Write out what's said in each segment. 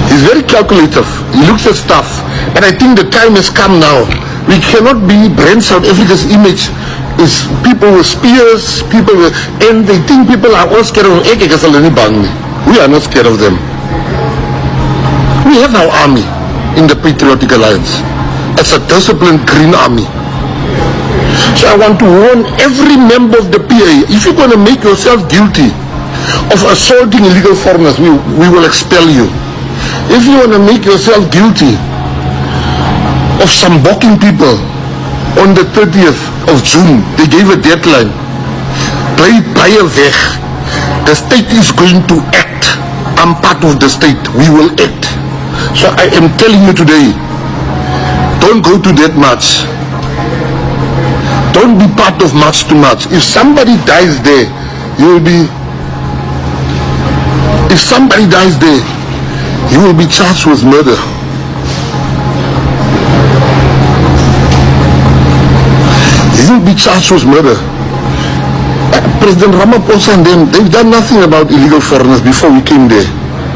He's very calculative. He looks at stuff. And I think the time has come now. We cannot be brand South Africa's image is people with spears, and they think people are all scared of them. We are not scared of them. We have our army in the Patriotic Alliance. It's a disciplined green army. So I want to warn every member of the PA, if you're going to make yourself guilty of assaulting illegal foreigners, we will expel you. If you want to make yourself guilty of sambocking people on the 30th of June, they gave a deadline. The state is going to act. I'm part of the state. We will act. So I am telling you today, don't go to that march. Don't be part of march to march. If somebody dies there, you will be. If somebody dies there, you will be charged with murder. You will be charged with murder. President Ramaphosa and them, they've done nothing about illegal foreigners before we came there.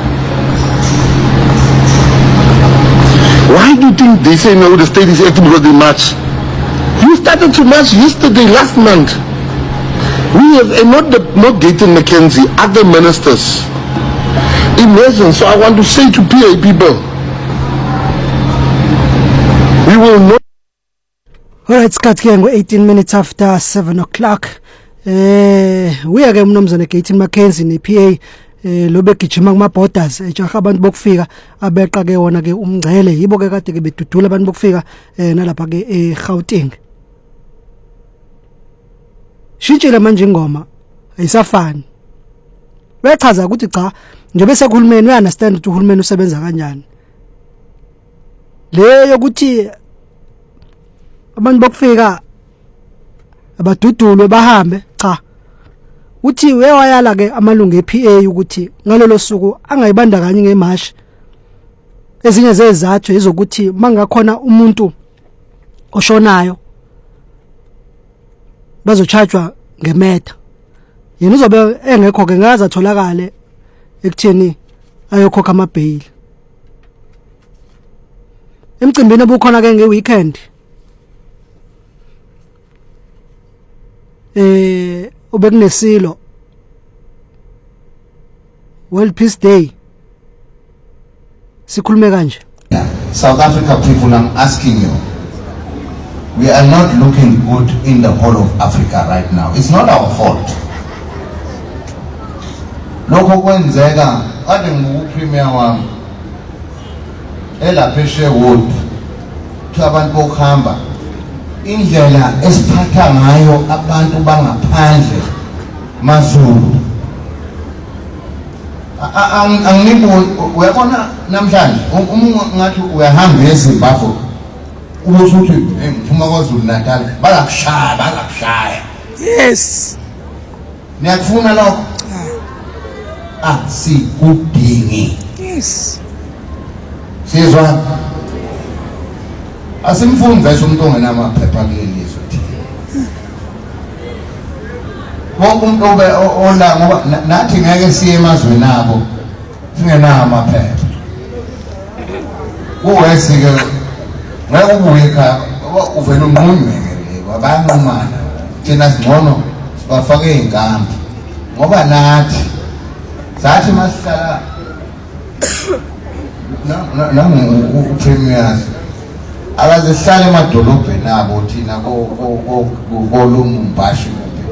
Why do you think they say no, the state is acting because they march? You started to march yesterday, last month. We have, and not Gayton McKenzie, other ministers. Imagine, so I want to say to PA people, we will not. Alright, Scott here, 18 minutes after 7 o'clock. We are going to Gayton McKenzie, the PA. Lobe gijima kuma borders ejaha abantu bokufika abeqa ke wona ke umngcele yibo ke kade ke bedudula abantu bokufika nalapha ke eGauteng. Shintshela manje ingoma ayisafani. Bechaza ukuthi cha nje bese kuhulumeni we understand ukuthi uhulumeni usebenza kanjani. Leyo ukuthi abantu bokufika abadudulwe bahambe cha. Uthi weyayala ke amalungu ePA ukuthi ngalelo suku angayibandakanye ngemashi ezinye zezathu ezokuthi mangakhona umuntu oshonayo bazochargewa ngemeta yena uzobe engekho ke ngaza tholakale ekutheni ayokhokha amabail emcimbini obukhona ke ngeweekend Obegnesilo World Peace Day sikhulume kanje. South Africa people, I'm asking you, we are not looking good in the whole of Africa right now. It's not our fault. Lokho kwenzeka kade ngupremier wami elapeshe wood abantu bokuhamba indlela esiphatha ngayo abantu bangaphandle maZulu angiboni uyabona namhlanje ngathi uyahamba eZimbabwe ubusho uthi ngiphuma kwaZulu Natal balakushaya Yes niyakufuna lokho sikudingi Yes sizwa asimfundise umuntu ongenamaphepha kulelizwe wonke umuntu ona ngoba nathi ngeke siye emazweni abo singenawo amaphepha uwesike ngeke ubuye ekhaya uvela unqunywe wabanqumana thina singcono sibafake izinkambi ngoba nathi sathi masihlala upremiers abazihlala emadolobheni abo thina kolumbashi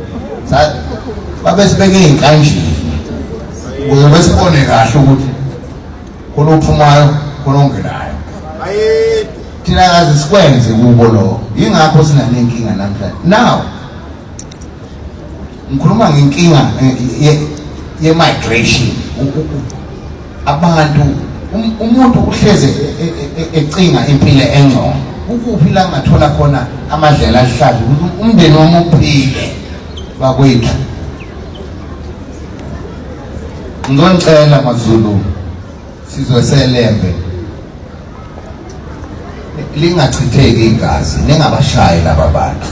babe sibeke izinkanjini ukuze besibone kahle ukuthi khona uphumayo khona ongenayo thina kaze sikwenze kubo lo yingakho sinanenkinga namhlanje now ngikhuluma ngenkinga ye-migration abantu umuntu uhleze ecinga impilo engcono ukuphi la ngathola khona amadlela ahlaza ukuthi umndeni wami uphile bakwethu ngicela maZulu sizoselembe lingachitheki igazi ningabashayi laba bantu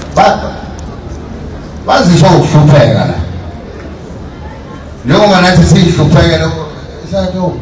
bazisho ukuhlupheka la njengoba nathi sihlupheke lokho